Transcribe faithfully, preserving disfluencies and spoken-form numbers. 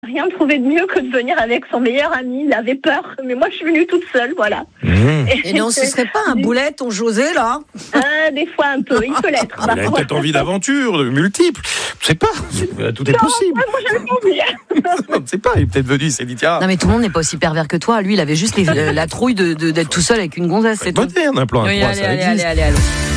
rien trouvé de mieux que de venir avec son meilleur ami. Il avait peur, mais moi je suis venue toute seule, voilà. Mmh. Et, et non, ce serait pas un boulet, ton José, là? Ah, des fois un peu, il peut l'être. Il a peut-être envie d'aventure, de multiples. Je sais pas, tout est non, possible. Moi j'avais pas envie. On ne sait pas, il est peut-être venu, il s'est dit tiens. Non, mais tout le monde n'est pas aussi pervers que toi. Lui, il avait juste les, la trouille de, de, d'être tout seul avec une gonzesse, c'est tout. Moderne, un plan à Oui, trois, allez, ça allez, existe. allez, allez, allez.